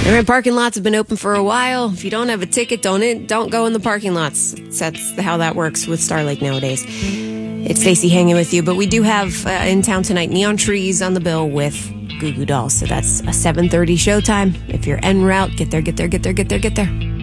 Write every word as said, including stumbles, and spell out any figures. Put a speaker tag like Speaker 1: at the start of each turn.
Speaker 1: Anyway, parking lots have been open for a while. If you don't have a ticket, don't it, don't go in the parking lots. That's how that works with Star Lake nowadays. It's Stacey hanging with you, but we do have uh, in town tonight Neon Trees on the bill with Goo Goo Dolls. So that's a seven thirty showtime. If you're en route, get there, get there, get there, get there, get there.